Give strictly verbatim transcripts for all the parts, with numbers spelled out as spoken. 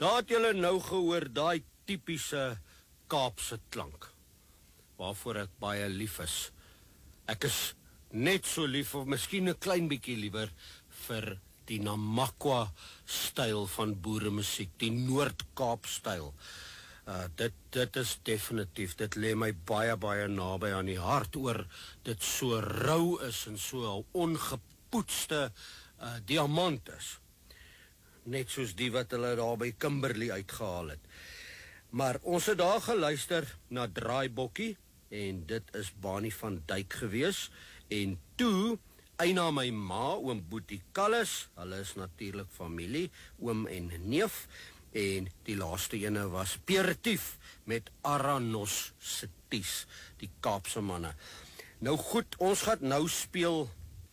Daar het julle nou gehoor daai tipiese Kaapse klank, waarvoor ek baie lief is. Ek is net so lief, of miskien 'n klein bietjie liewer, vir die Namakwa styl van boeremusiek, die Noord-Kaap styl. Uh, dit, dit is definitief, dit lê my baie, baie naby aan die hart oor dit so rou is en so 'n ongepoetste uh, diamant is. Net soos die wat hulle daar by Kimberley uitgehaal het. Maar ons het daar geluister na Draaibokkie, en dit is Bani van Dijk gewees, en toe, eina my ma, oom Boetie Kallis, hulle is natuurlik familie, oom en neef, en die laaste ene was Peretief, met Aranos Sities, die Kaapse manne. Nou goed, ons gaan nou speel,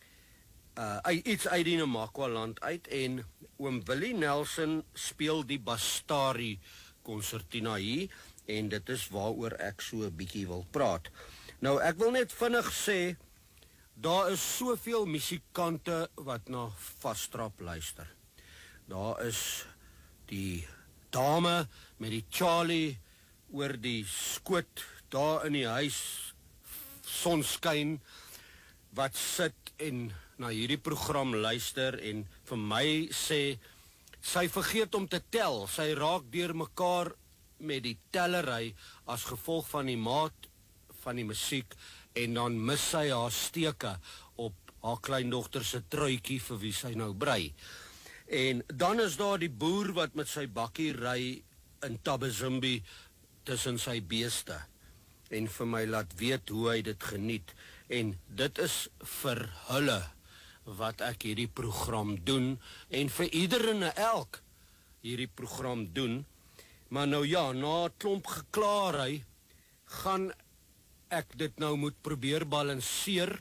uh, iets uit die Namakwa land uit, en oom Willie Nelson speel die Bastari Concertina hier, en dit is waaroor ek so 'n bietjie wil praat. Nou, ek wil net vinnig sê, daar is soveel musikante wat na Vastrap luister. Daar is die dame met die Charlie oor die skoot, daar in die huis, sonskyn, wat sit en na hierdie program luister, en vir my sê, sy vergeet om te tel, sy raak deur mekaar met die tellery as gevolg van die maat van die musiek, en dan mis sy haar steke op haar kleindogter se truitjie vir wie sy nou brei. En dan is daar die boer wat met sy bakkie ry in Tabazimbi tussen sy beeste, en vir my laat weet hoe hy dit geniet, en dit is vir hulle wat ek hierdie program doen, en vir ieder en elk hierdie program doen. Maar nou ja, na 'n klomp geklaarry, gaan ek dit nou moet probeer balanseer,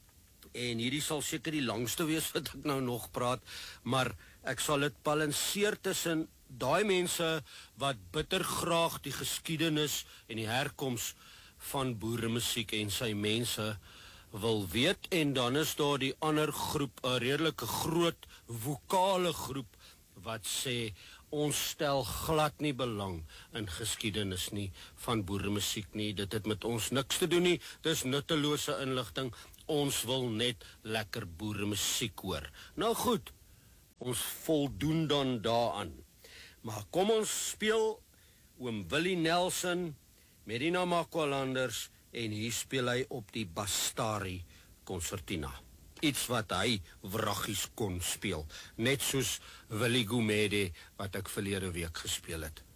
en hierdie sal seker die langste wees wat ek nou nog praat, maar ek sal dit balanseer tussen daai mense wat bitter graag die geskiedenis en die herkoms van boeremusiek en sy mense wil weet, en dan is daar die ander groep, 'n redelike groot vokale groep, wat sê, ons stel glad nie belang in geskiedenis nie, van boeremusiek nie, dit het met ons niks te doen nie, dis nuttelose inligting, ons wil net lekker boeremusiek hoor. Nou goed, ons voldoen dan daaraan. Maar kom ons speel oom Willie Nelson met die Namakwalanders, en hier speel hy op die Bastari Concertina. Iets wat hy wraggies kon speel, net soos Willie Gumede wat ek verlede week gespeel het.